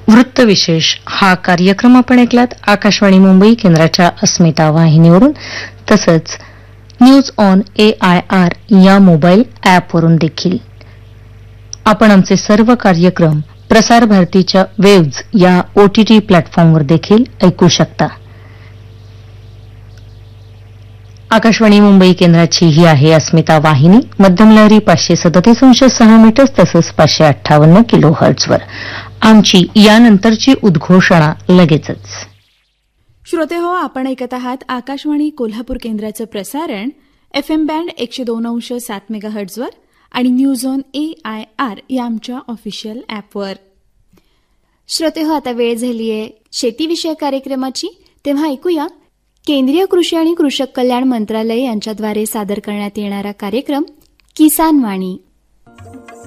वृत्तविशेष हा कार्यक्रम आपण ऐकलात आकाशवाणी मुंबई केंद्राच्या अस्मिता वाहिनीवरून, तसंच न्यूज ऑन AIR या मोबाईल ॲपवरून देखील. आपण आमचे सर्व कार्यक्रम प्रसार भारतीच्या वेव्ज या OTT प्लॅटफॉर्मवर देखील ऐकू शकता. आकाशवाणी मुंबई केंद्राची ही आहे अस्मिता वाहिनी, मध्यम लहरी 537.6 मीटर्स तसंच 558 किलोहर्ट्झवर. आमची यानंतरची उद्घोषणा लगेचच. श्रोते हो, आपण ऐकत आहात आकाशवाणी कोल्हापूर केंद्राचं प्रसारण FM बँड 102.7 मेगाहर्ट्झवर आणि न्यूज ऑन AIR या आमच्या ऑफिशियल ॲपवर. श्रोते हो, आता वेळ झाली आहे शेतीविषयक कार्यक्रमाची. तेव्हा ऐकूया केंद्रीय कृषी आणि कृषक कल्याण मंत्रालय यांच्याद्वारे सादर करण्यात येणारा कार्यक्रम किसान वाणी.